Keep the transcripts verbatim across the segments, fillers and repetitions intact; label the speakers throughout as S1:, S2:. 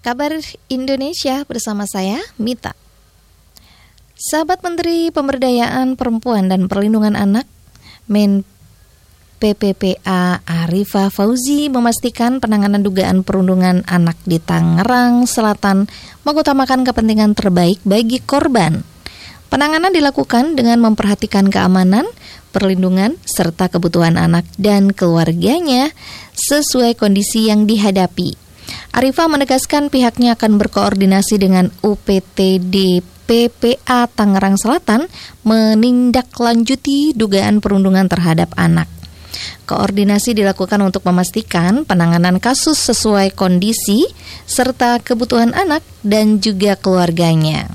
S1: Kabar Indonesia bersama saya, Mita. Sahabat Menteri Pemberdayaan Perempuan dan Perlindungan Anak, Men P P P A Arifah Fauzi memastikan penanganan dugaan perundungan anak di Tangerang Selatan mengutamakan kepentingan terbaik bagi korban. Penanganan dilakukan dengan memperhatikan keamanan, perlindungan, serta kebutuhan anak dan keluarganya sesuai kondisi yang dihadapi. Arifah menegaskan pihaknya akan berkoordinasi dengan U P T D P P A Tangerang Selatan menindaklanjuti dugaan perundungan terhadap anak. Koordinasi dilakukan untuk memastikan penanganan kasus sesuai kondisi serta kebutuhan anak dan juga keluarganya.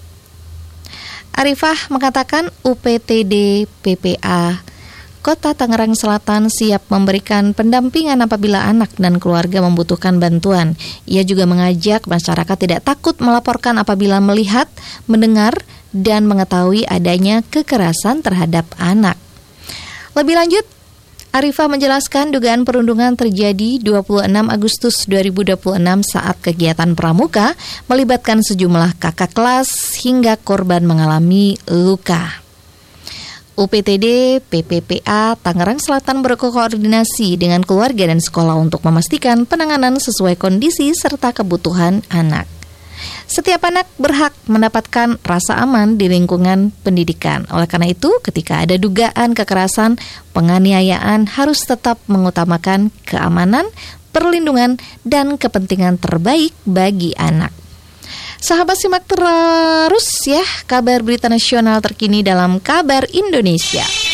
S1: Arifah mengatakan U P T D P P A Kota Tangerang Selatan siap memberikan pendampingan apabila anak dan keluarga membutuhkan bantuan. Ia juga mengajak masyarakat tidak takut melaporkan apabila melihat, mendengar, dan mengetahui adanya kekerasan terhadap anak. Lebih lanjut, Arifah menjelaskan dugaan perundungan terjadi dua puluh enam Agustus dua ribu dua puluh enam saat kegiatan pramuka melibatkan sejumlah kakak kelas hingga korban mengalami luka. U P T D P P P A Tangerang Selatan berkoordinasi dengan keluarga dan sekolah untuk memastikan penanganan sesuai kondisi serta kebutuhan anak. Setiap anak berhak mendapatkan rasa aman di lingkungan pendidikan. Oleh karena itu, ketika ada dugaan kekerasan, penganiayaan harus tetap mengutamakan keamanan, perlindungan, dan kepentingan terbaik bagi anak. Sahabat, simak terus ya kabar berita nasional terkini dalam Kabar Indonesia.